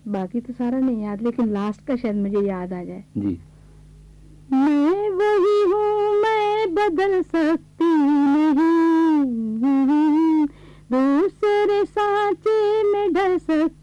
बाकी तो सारा नहीं याद, लेकिन लास्ट का शायद मुझे याद आ जाए। जी। मैं वही हूँ, मैं बदल सकती नहीं, दूसरे सांचे में ढल सकती